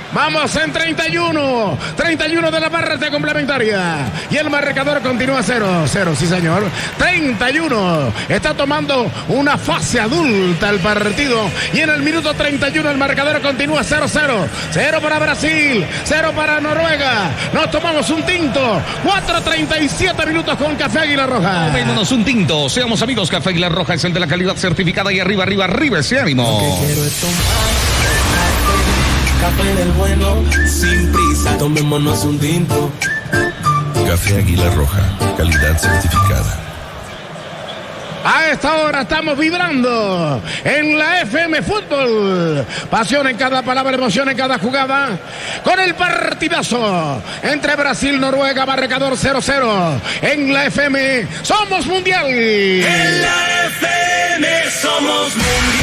Vamos en 31 de la parte complementaria. Y el marcador continúa 0-0, sí señor. 31. Está tomando una fase adulta el partido. Y en el minuto 31 el marcador continúa 0-0. 0 para Brasil, 0 para Noruega. Nos tomamos un tinto. 4:37 minutos con Café Águila Roja. Tomémonos un tinto. Seamos amigos, Café Águila Roja es el de la calidad certificada. Y arriba ese ánimo. Café del bueno, sin prisa, tomémonos un tinto. Café Águila Roja, calidad certificada. A esta hora estamos vibrando en la FM Fútbol. Pasión en cada palabra, emoción en cada jugada. Con el partidazo entre Brasil y Noruega, marcador 0-0. En la FM somos mundial. En la FM somos mundial.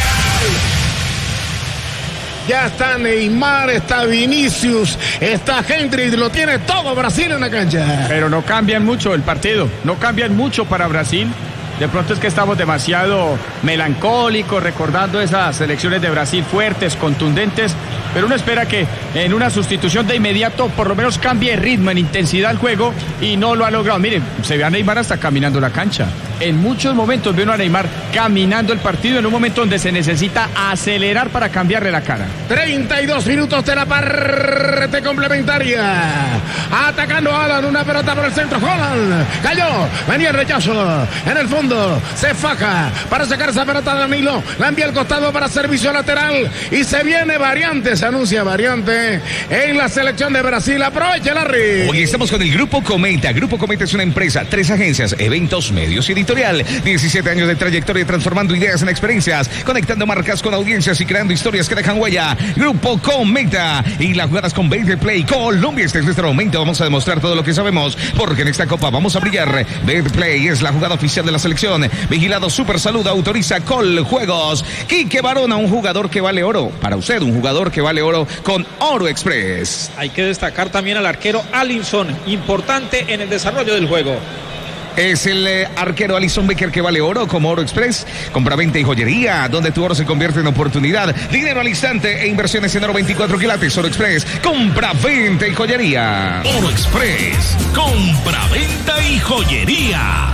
Ya está Neymar, está Vinicius, está Hendrik, lo tiene todo Brasil en la cancha. Pero no cambian mucho el partido, no cambian mucho para Brasil. De pronto es que estamos demasiado melancólicos recordando esas selecciones de Brasil fuertes, contundentes, pero uno espera que en una sustitución de inmediato por lo menos cambie el ritmo, en intensidad el juego, y no lo ha logrado. Miren, se ve a Neymar hasta caminando la cancha. En muchos momentos veo a Neymar caminando el partido en un momento donde se necesita acelerar para cambiarle la cara. 32 minutos de la parte complementaria. Atacando Alan, una pelota por el centro. Holland cayó, venía el rechazo en el fondo, se faja para sacar esa pelota de Danilo, la envía al costado para servicio lateral y se viene variante, se anuncia variante en la selección de Brasil. Aprovecha Larry. Hoy estamos con el Grupo Cometa. Grupo Cometa es una empresa, 3 agencias, eventos, medios y editorial, 17 años de trayectoria transformando ideas en experiencias, conectando marcas con audiencias y creando historias que dejan huella. Grupo Cometa y las jugadas con Betplay Play Colombia. Este es nuestro momento, vamos a demostrar todo lo que sabemos, porque en esta copa vamos a brillar. Betplay Play es la jugada oficial de la selección. Vigilado Super Salud, autoriza Coljuegos. Quique Barona, un jugador que vale oro. Para usted, un jugador que vale oro con Oro Express. Hay que destacar también al arquero Alisson, importante en el desarrollo del juego. Es el arquero Alisson Becker que vale oro como Oro Express. Compra-venta y joyería, donde tu oro se convierte en oportunidad. Dinero al instante e inversiones en oro 24 quilates. Oro Express, compra-venta y joyería. Oro Express, compra-venta y joyería.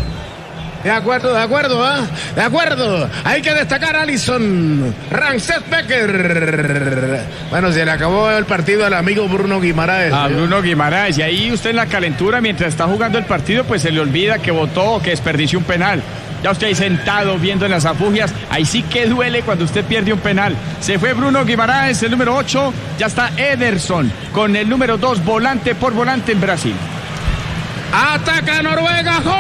De acuerdo, ¿eh? De acuerdo. Hay que destacar a Alisson. Ramsés Becker. Bueno, se le acabó el partido al amigo Bruno Guimaraes. A Bruno Guimaraes. Y ahí usted en la calentura, mientras está jugando el partido, pues se le olvida que votó, que desperdició un penal. Ya usted ahí sentado viendo en las afugias. Ahí sí que duele cuando usted pierde un penal. Se fue Bruno Guimaraes, el número 8. Ya está Ederson con el número 2, volante por volante en Brasil. Ataca Noruega.